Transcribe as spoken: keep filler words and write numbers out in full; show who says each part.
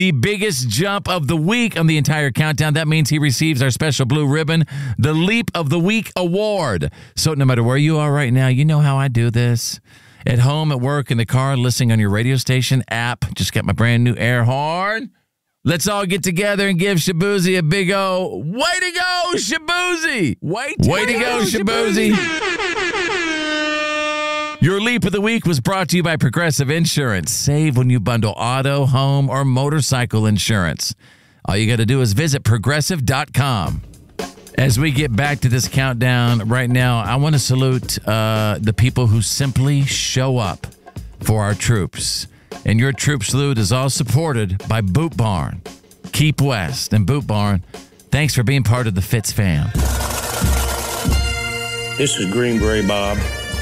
Speaker 1: the biggest jump of the week on the entire countdown. That means he receives our special blue ribbon, the Leap of the Week award. So no matter where you are right now, you know how I do this. At home, at work, in the car, listening on your radio station app. Just got my brand new air horn. Let's all get together and give Shaboozey a big O. Way to go, Shaboozey! Way to, Way to go, Shaboozey! Your Leap of the Week was brought to you by Progressive Insurance. Save when you bundle auto, home, or motorcycle insurance. All you got to do is visit progressive dot com. As we get back to this countdown right now, I want to salute uh, the people who simply show up for our troops. And your troop salute is all supported by Boot Barn, Keep West, and Boot Barn. Thanks for being part of the Fitz fam.
Speaker 2: This is Green Beret Bob.